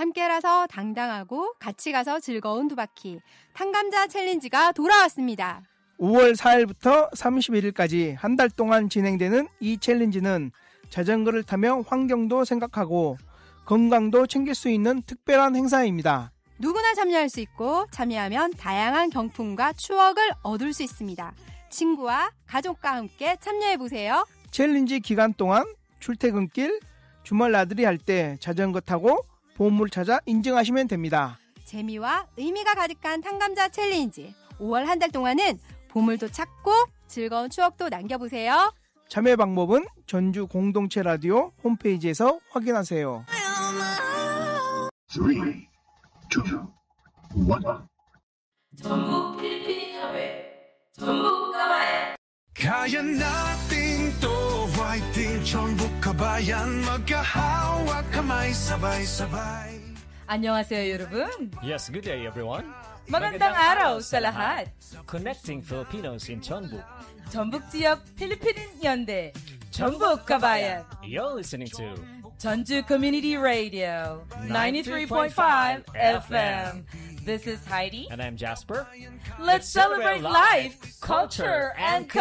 함께라서 당당하고 같이 가서 즐거운 두 바퀴 탕감자 챌린지가 돌아왔습니다. 5월 4일부터 31일까지 한 달 동안 진행되는 이 챌린지는 자전거를 타며 환경도 생각하고 건강도 챙길 수 있는 특별한 행사입니다. 누구나 참여할 수 있고 참여하면 다양한 경품과 추억을 얻을 수 있습니다. 친구와 가족과 함께 참여해보세요. 챌린지 기간 동안 출퇴근길, 주말 나들이 할 때 자전거 타고 보물 찾아 인증하시면 됩니다. 재미와 의미가 가득한 탕감자 챌린지 5월 한 달 동안은 보물도 찾고 즐거운 추억도 남겨보세요. 참여 방법은 전주 공동체 라디오 홈페이지에서 확인하세요. 3, 2, 1 전국 필리핀 협회 전국 가봐야 Kaya nating to fighting 전국 kabayan magkahawak kamay sabay-sabay. 안녕하세요, 여러분. Yes, good day everyone. magandang araw sa lahat. Connecting Filipinos in Jeonbuk. 전북 지역 필리핀인 연대 전북 가바얀. You're listening to 전주 Community Radio 93.5 FM. This is Heidi. and I'm Jasper. Let's celebrate life, culture, and